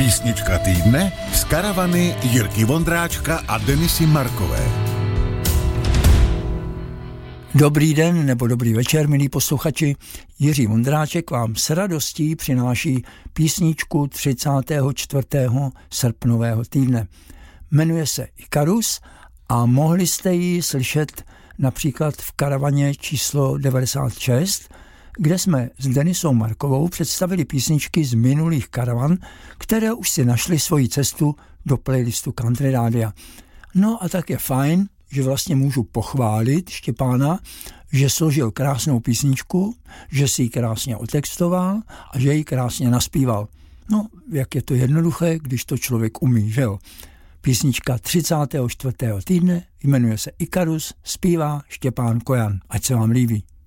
Písnička týdne z karavany Jirky Vondráčka a Denisy Markové. Dobrý den nebo dobrý večer, milí posluchači. Jiří Vondráček vám s radostí přináší písničku 34. srpnového týdne. Jmenuje se Ikarus a mohli jste ji slyšet například v karavaně číslo 96, kde jsme s Denisou Markovou představili písničky z minulých karavan, které už si našly svoji cestu do playlistu Country Rádia. No a tak je fajn, že vlastně můžu pochválit Štěpána, že složil krásnou písničku, že si ji krásně otextoval a že ji krásně naspíval. No, jak je to jednoduché, když to člověk umí, že jo? Písnička 34. týdne jmenuje se Ikarus, zpívá Štěpán Kojan. Ať se vám líbí.